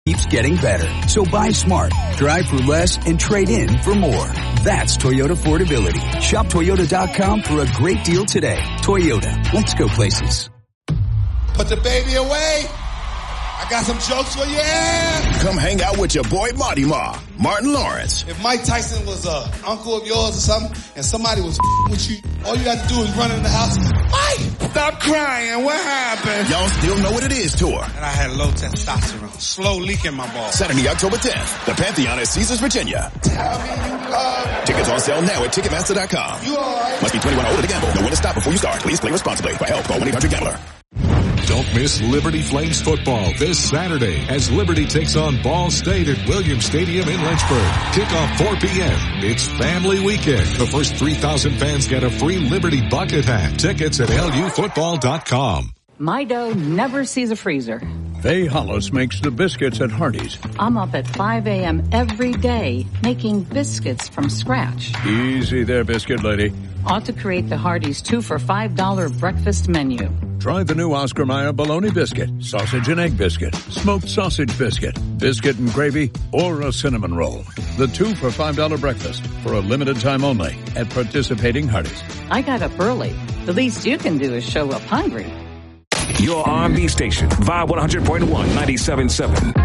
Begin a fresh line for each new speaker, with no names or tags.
keeps getting better. So buy smart, drive for less, and trade in for more. That's Toyota affordability. Shop Toyota.com for a great deal today. Toyota, let's go places.
Put the baby away. I got some jokes for you.
Come hang out with your boy Marty Martin Lawrence.
If Mike Tyson was a uncle of yours or something, and somebody was with you, all you got to do is run in the house. Mike, stop crying. What happened?
Y'all still know what it is tour.
And I had low testosterone, slow leak in my balls.
Saturday, October 10th, the Pantheon at Caesars, Virginia.
Tell me you love.
Tickets on sale now at Ticketmaster.com.
You all right?
Must be 21 or older to gamble. Know when to stop before you start. Please play responsibly. For help, call 1-800-GAMBLER.
Don't miss Liberty Flames football this Saturday as Liberty takes on Ball State at Williams Stadium in Lynchburg. Kickoff 4 p.m. It's family weekend. The first 3,000 fans get a free Liberty bucket hat. Tickets at lufootball.com.
My dough never sees a freezer.
Faye Hollis makes the biscuits at Hardee's.
I'm up at 5 a.m. every day making biscuits from scratch.
Easy there, biscuit lady.
Ought to create the Hardee's 2 for $5 breakfast menu.
Try the new Oscar Mayer bologna biscuit, sausage and egg biscuit, smoked sausage biscuit, biscuit and gravy, or a cinnamon roll. The 2 for $5 breakfast for a limited time only at participating Hardee's.
I got up early. The least you can do is show up hungry.
Your R&B station, Vibe 100.1, 97.7.